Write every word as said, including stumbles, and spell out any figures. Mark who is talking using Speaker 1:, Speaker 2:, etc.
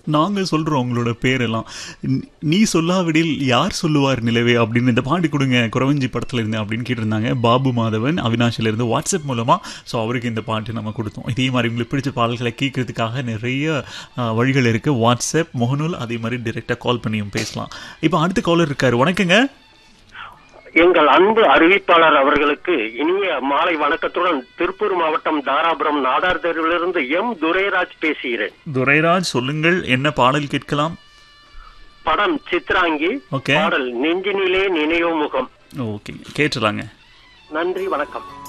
Speaker 1: நாங்க சொல்றோம் உங்களோட பேரெல்லாம். நீ சொல்லாவிடில் யார் சொல்லுவார் நிலவே அப்படின்னு இந்த பாட்டு கொடுங்க குறவஞ்சி படத்துல இருந்து அப்படின்னு கேட்டிருந்தாங்க பாபு மாதவன் அவினாஷில இருந்து வாட்ஸ்அப் மூலமா. ஸோ அவருக்கு இந்த பாட்டு நம்ம கொடுத்தோம். இதே மாதிரி உங்களுக்கு பிடிச்ச பாடல்களை கேட்கறதுக்காக நிறைய வழிகள் இருக்கு. வாட்ஸ்அப் முகநூல் அதே மாதிரி டைரக்டா கால் பண்ணியும் பேசலாம். இப்போ அடுத்த காலர் இருக்காரு. வணக்கங்க.
Speaker 2: எங்கள் அன்பு அறிவிப்பாளர் அவர்களுக்கு இனிய மாலை வணக்கத்துடன் திருப்பூர் மாவட்டம் தாராபுரம் நாடார் தெருவிலிருந்து எம் துரைராஜ் பேசுகிறேன்.
Speaker 1: துரைராஜ் சொல்லுங்கள், என்ன பாடல் கேட்கலாம்?
Speaker 2: படம் சித்ராங்கி, பாடல் நெஞ்சினிலே நினைவு முகம்.
Speaker 1: ஓகே, கேட்டுலாங்க.
Speaker 2: நன்றி, வணக்கம்.